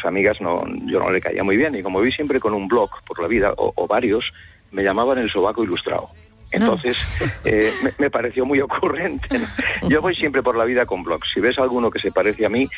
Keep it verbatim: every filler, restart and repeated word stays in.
sus amigas no, yo no le caía muy bien, y como vi siempre con un blog por la vida, o, o varios, me llamaban el sobaco ilustrado. Entonces, eh, me, me pareció muy ocurrente, ¿no? Yo voy siempre por la vida con blogs. Si ves alguno que se parece a mí,